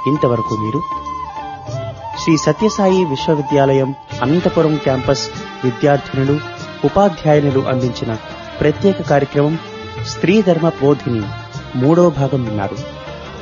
ఇంతవరకు మీరు శ్రీ సత్యసాయి విశ్వవిద్యాలయం అనంతపురం క్యాంపస్ విద్యార్థినులు ఉపాధ్యాయునులు అందించిన ప్రత్యేక కార్యక్రమం స్త్రీ ధర్మ బోధిని 3వ భాగం విన్నారు.